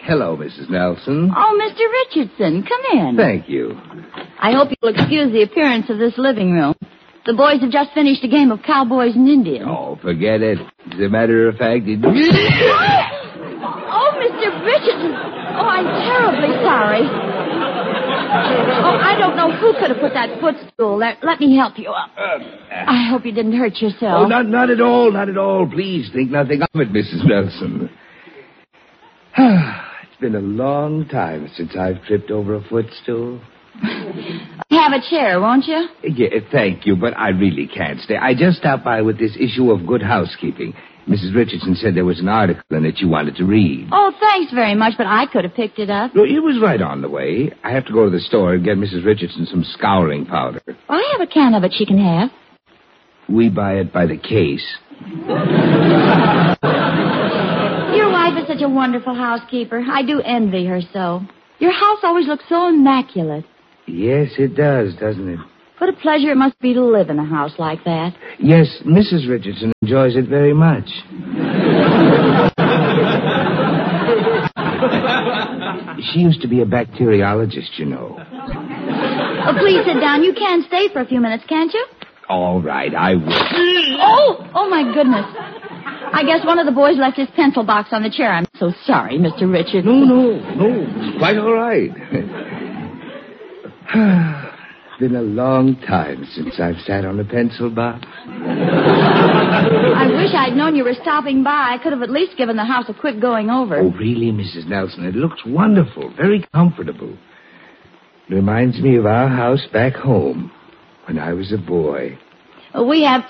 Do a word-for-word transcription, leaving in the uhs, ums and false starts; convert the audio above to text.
Hello, Missus Nelson. Oh, Mister Richardson, come in. Thank you. I hope you'll excuse the appearance of this living room. The boys have just finished a game of cowboys and Indians. Oh, forget it. As a matter of fact, it... Oh, Mister Richardson. Oh, I'm terribly sorry. Oh, I don't know who could have put that footstool there. Let me help you up. Uh, I hope you didn't hurt yourself. Oh, not, not at all, not at all. Please think nothing of it, Missus Nelson. It's been a long time since I've tripped over a footstool. Have a chair, won't you? Yeah, thank you, but I really can't stay. I just stopped by with this issue of Good Housekeeping. Missus Richardson said there was an article in it you wanted to read. Oh, thanks very much, but I could have picked it up. No, it was right on the way. I have to go to the store and get Missus Richardson some scouring powder. Well, I have a can of it she can have. We buy it by the case. Your wife is such a wonderful housekeeper. I do envy her so. Your house always looks so immaculate. Yes, it does, doesn't it? What a pleasure it must be to live in a house like that. Yes, Missus Richardson enjoys it very much. She used to be a bacteriologist, you know. Oh, please sit down. You can stay for a few minutes, can't you? All right, I will. Oh, oh, my goodness. I guess one of the boys left his pencil box on the chair. I'm so sorry, Mister Richard. No, no, no. It's quite all right. It's been a long time since I've sat on a pencil box. I wish I'd known you were stopping by. I could have at least given the house a quick going over. Oh, really, Missus Nelson? It looks wonderful, very comfortable. It reminds me of our house back home when I was a boy. We have